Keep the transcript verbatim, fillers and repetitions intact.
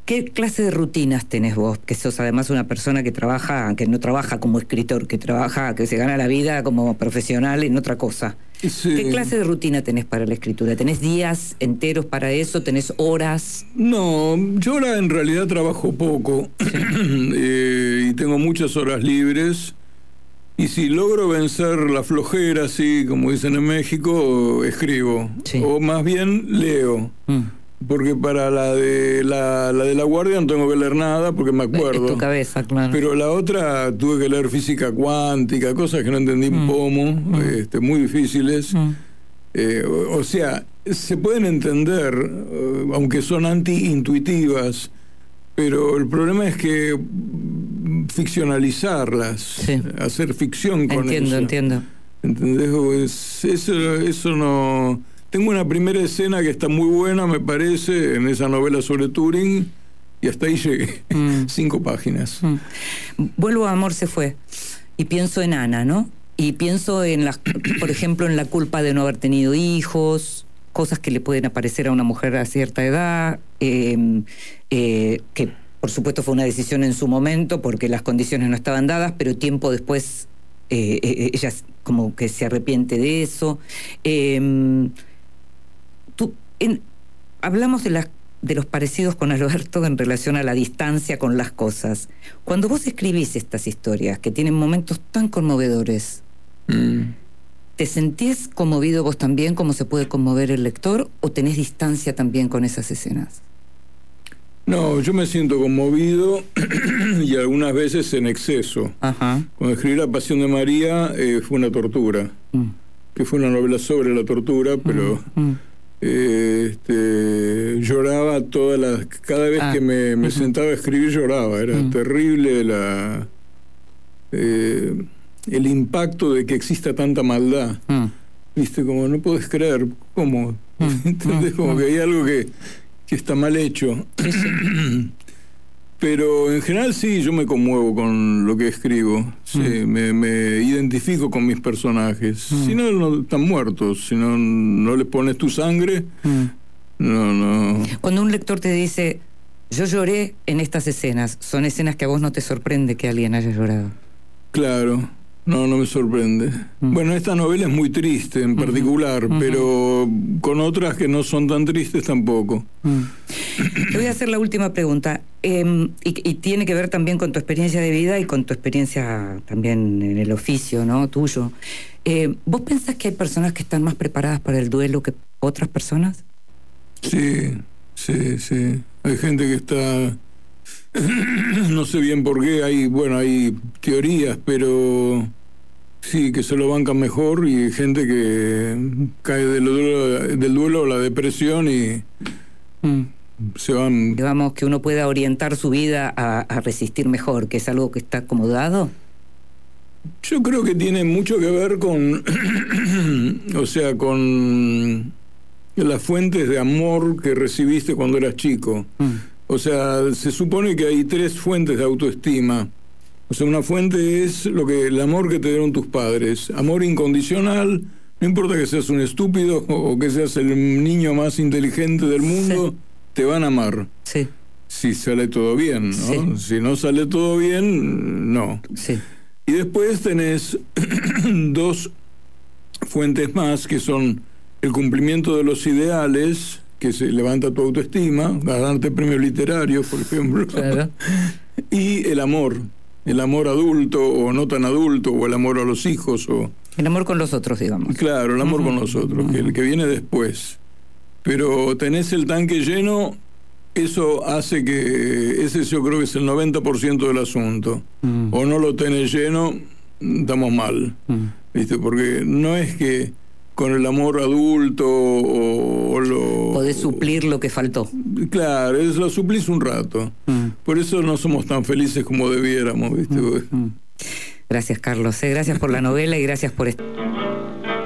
¿Qué clase de rutinas tenés vos? Que sos además una persona que trabaja, que no trabaja como escritor, que trabaja, que se gana la vida como profesional en otra cosa. Sí. ¿Qué clase de rutina tenés para la escritura? ¿Tenés días enteros para eso? ¿Tenés horas? No, yo ahora en realidad trabajo poco. Sí. eh, y tengo muchas horas libres. Y si logro vencer la flojera, así como dicen en México, escribo. Sí. O más bien leo. Mm. Porque para la de la, la de La Guardia no tengo que leer nada porque me acuerdo. Es tu cabeza, claro. Pero la otra tuve que leer física cuántica, cosas que no entendí un mm. pomo, mm. este, muy difíciles. Mm. Eh, o, o sea, se pueden entender, uh, aunque son anti-intuitivas, pero el problema es que ficcionalizarlas, sí. hacer ficción con entiendo, eso. Entiendo, entiendo. ¿Entendés? Eso, eso no... Tengo una primera escena que está muy buena, me parece, en esa novela sobre Turing, y hasta ahí llegué. Mm. Cinco páginas. Mm. Vuelvo a Amor se fue, y pienso en Ana, ¿no? Y pienso en, las, por ejemplo, en la culpa de no haber tenido hijos, cosas que le pueden aparecer a una mujer a cierta edad, eh, eh, que por supuesto fue una decisión en su momento, porque las condiciones no estaban dadas, pero tiempo después eh, eh, ella como que se arrepiente de eso. Eh, Tú, en, hablamos de, la, de los parecidos con Alberto en relación a la distancia con las cosas. Cuando vos escribís estas historias, que tienen momentos tan conmovedores, mm. ¿te sentís conmovido vos también como se puede conmover el lector o tenés distancia también con esas escenas? No, yo me siento conmovido y algunas veces en exceso. Ajá. Cuando escribí La Pasión de María eh, fue una tortura, mm. que fue una novela sobre la tortura, pero... Mm. Mm. Este, lloraba todas las cada vez ah, que me, me uh-huh. sentaba a escribir lloraba, era uh-huh. terrible la eh, el impacto de que exista tanta maldad, uh-huh. viste, como no puedes creer cómo, uh-huh. ¿entendés? Como uh-huh. que hay algo que, que está mal hecho. Pero en general sí, yo me conmuevo con lo que escribo, sí, mm. me, me identifico con mis personajes. Mm. Si no, no están muertos, si no, no les pones tu sangre, mm. no, no. Cuando un lector te dice, yo lloré en estas escenas, ¿son escenas que a vos no te sorprende que alguien haya llorado? Claro, no, no me sorprende. Mm. Bueno, esta novela es muy triste en particular, mm-hmm. pero con otras que no son tan tristes tampoco. Mm. Te voy a hacer la última pregunta, eh, y, y tiene que ver también con tu experiencia de vida y con tu experiencia también en el oficio, ¿no? Tuyo. Eh, ¿Vos pensás que hay personas que están más preparadas para el duelo que otras personas? Sí, sí, sí. Hay gente que está... no sé bien por qué, hay, bueno, hay teorías, pero sí, que se lo bancan mejor, y gente que cae del duelo, del duelo a la depresión y... Mm. Se van... Digamos que uno pueda orientar su vida a, a resistir mejor, que es algo que está acomodado. Yo creo que tiene mucho que ver con, o sea, con las fuentes de amor que recibiste cuando eras chico. Mm. O sea, se supone que hay tres fuentes de autoestima. O sea, una fuente es lo que el amor que te dieron tus padres. Amor incondicional, no importa que seas un estúpido o que seas el niño más inteligente del mundo, sí. te van a amar. Sí. Si sale todo bien, ¿no? Sí. Si no sale todo bien, no. Sí. Y después tenés dos fuentes más, que son el cumplimiento de los ideales, que se levanta tu autoestima, ganarte premios literarios, por ejemplo, claro. y el amor, el amor adulto o no tan adulto, o el amor a los hijos, o el amor con los otros, digamos. Claro, el amor uh-huh. con los otros, uh-huh. que el que viene después. Pero tenés el tanque lleno, eso hace que, ese yo creo que es el noventa por ciento del asunto. Uh-huh. O no lo tenés lleno, estamos mal, uh-huh. ¿viste? Porque no es que con el amor adulto o, o lo... podés suplir lo que faltó. Claro, eso lo suplís un rato. Mm. Por eso no somos tan felices como debiéramos, ¿viste? Mm. Mm. Gracias, Carlos. ¿eh? Gracias por la novela y gracias por esto.